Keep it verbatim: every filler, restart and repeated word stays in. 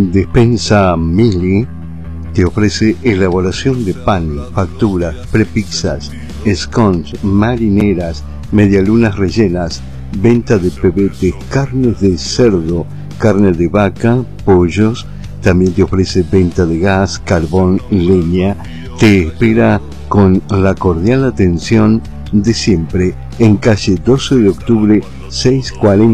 Despensa Mili te ofrece elaboración de pan, facturas, prepizzas, scones, marineras, medialunas rellenas, venta de pebetes, carnes de cerdo, carne de vaca, pollos. También te ofrece venta de gas, carbón y leña. Te espera con la cordial atención de siempre en calle doce de octubre seiscientos cuarenta.